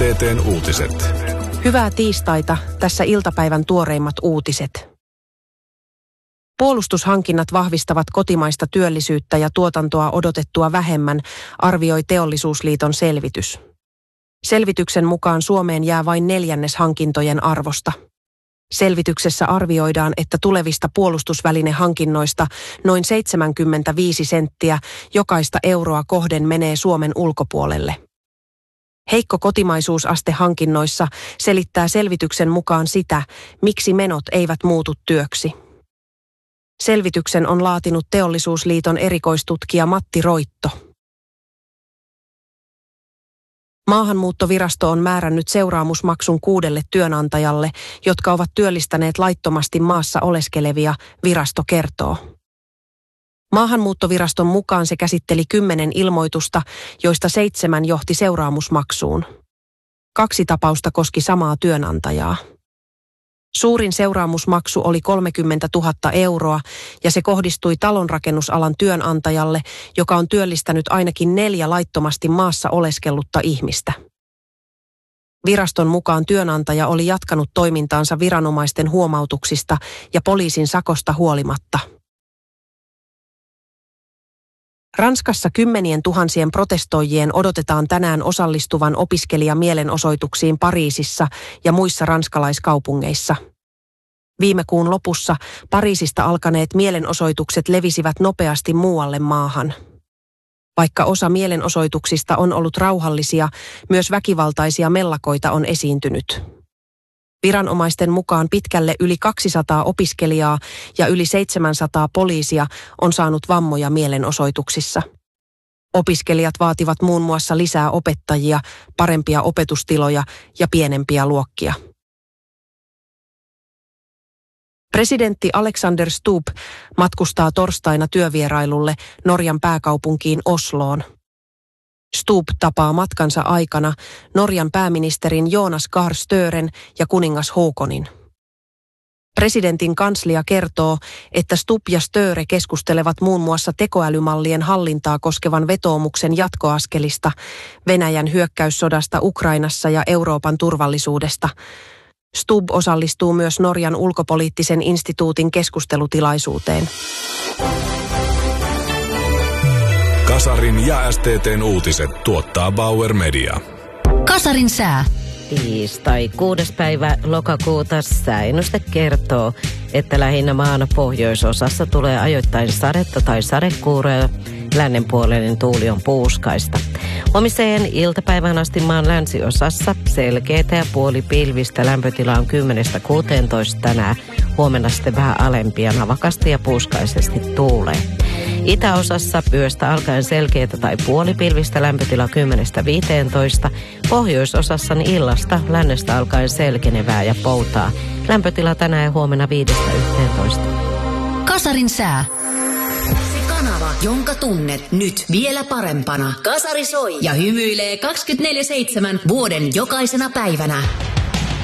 STT:n uutiset. Hyvää tiistaita, tässä iltapäivän tuoreimmat uutiset. Puolustushankinnat vahvistavat kotimaista työllisyyttä ja tuotantoa odotettua vähemmän, arvioi Teollisuusliiton selvitys. Selvityksen mukaan Suomeen jää vain 1/4 hankintojen arvosta. Selvityksessä arvioidaan, että tulevista puolustusvälinehankinnoista noin 75 senttiä jokaista euroa kohden menee Suomen ulkopuolelle. Heikko kotimaisuusaste hankinnoissa selittää selvityksen mukaan sitä, miksi menot eivät muutu työksi. Selvityksen on laatinut Teollisuusliiton erikoistutkija Matti Roitto. Maahanmuuttovirasto on määrännyt seuraamusmaksun 6 työnantajalle, jotka ovat työllistäneet laittomasti maassa oleskelevia, virasto kertoo. Maahanmuuttoviraston mukaan se käsitteli 10 ilmoitusta, joista 7 johti seuraamusmaksuun. 2 tapausta koski samaa työnantajaa. Suurin seuraamusmaksu oli 30 000 euroa ja se kohdistui talonrakennusalan työnantajalle, joka on työllistänyt ainakin 4 laittomasti maassa oleskellutta ihmistä. Viraston mukaan työnantaja oli jatkanut toimintaansa viranomaisten huomautuksista ja poliisin sakosta huolimatta. Ranskassa 10 000 protestoijien odotetaan tänään osallistuvan opiskelijamielenosoituksiin Pariisissa ja muissa ranskalaiskaupungeissa. Viime kuun lopussa Pariisista alkaneet mielenosoitukset levisivät nopeasti muualle maahan. Vaikka osa mielenosoituksista on ollut rauhallisia, myös väkivaltaisia mellakoita on esiintynyt. Viranomaisten mukaan pitkälle yli 200 opiskelijaa ja yli 700 poliisia on saanut vammoja mielenosoituksissa. Opiskelijat vaativat muun muassa lisää opettajia, parempia opetustiloja ja pienempiä luokkia. Presidentti Alexander Stubb matkustaa torstaina työvierailulle Norjan pääkaupunkiin Osloon. Stubb tapaa matkansa aikana Norjan pääministerin Jonas Gahr Støren ja kuningas Haakonin. Presidentin kanslia kertoo, että Stubb ja Støre keskustelevat muun muassa tekoälymallien hallintaa koskevan vetoomuksen jatkoaskelista, Venäjän hyökkäyssodasta Ukrainassa ja Euroopan turvallisuudesta. Stubb osallistuu myös Norjan ulkopoliittisen instituutin keskustelutilaisuuteen. Kasarin ja STT:n uutiset tuottaa Bauer Media. Kasarin sää. Tiistai 6. päivä lokakuuta sääennuste kertoo, että lähinnä maan pohjoisosassa tulee ajoittain sadetta tai sadekuuroja. Lännenpuoleinen tuuli on puuskaista. Huomiseen iltapäivän asti maan länsiosassa selkeätä ja puolipilvistä, lämpötila on 10–16 tänään. Huomenna sitten vähän alempia, navakasti ja puuskaisesti tuulee. Itäosassa yöstä alkaen selkeätä tai puolipilvistä, lämpötila 10–15. Pohjoisosassa illasta lännestä alkaen selkenevää ja poutaa. Lämpötila tänään ja huomenna 5–11. Kasarin sää. Se kanava, jonka tunnet nyt vielä parempana. Kasari soi ja hymyilee 24/7 vuoden jokaisena päivänä.